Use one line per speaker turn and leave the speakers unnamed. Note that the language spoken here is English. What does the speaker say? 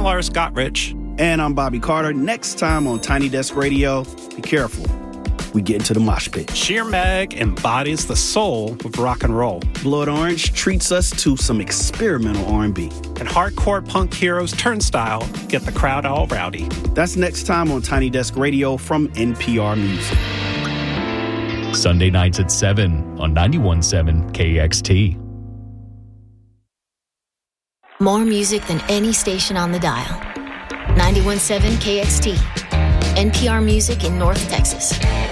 Lars Gottrich.
And I'm Bobby Carter. Next time on Tiny Desk Radio, be careful. We get into the mosh pit.
Sheer Meg embodies the soul of rock and roll.
Blood Orange treats us to some experimental R&B.
And hardcore punk heroes Turnstile get the crowd all rowdy.
That's next time on Tiny Desk Radio from NPR Music.
Sunday nights at 7 on 91.7 KXT.
More music than any station on the dial. 91.7 KXT. NPR Music in North Texas.